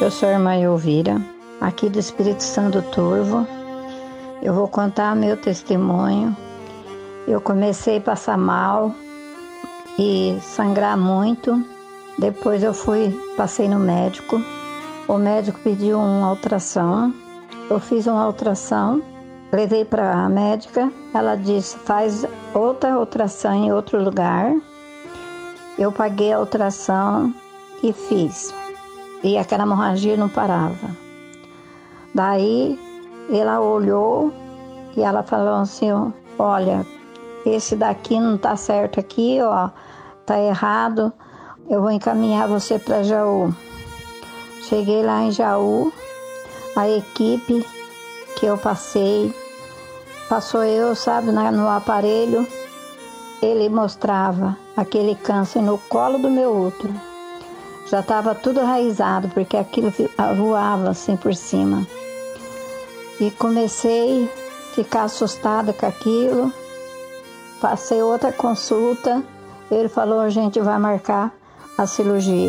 Eu sou a irmã Elvira, aqui do Espírito Santo do Turvo. Eu vou contar meu testemunho. Eu comecei a passar mal e sangrar muito. Depois passei no médico. O médico pediu uma ultrassom. Eu fiz uma ultrassom, levei para a médica. Ela disse, faz outra ultrassom em outro lugar. Eu paguei a ultrassom e fiz. E aquela hemorragia não parava. Daí ela olhou e ela falou assim, olha, esse daqui não tá certo aqui, ó, tá errado, eu vou encaminhar você para Jaú. Cheguei lá em Jaú, a equipe que eu passou eu, sabe, no aparelho, ele mostrava aquele câncer no colo do meu útero. Já estava tudo enraizado, porque aquilo voava assim por cima. E comecei a ficar assustada com aquilo. Passei outra consulta. Ele falou, a gente vai marcar a cirurgia.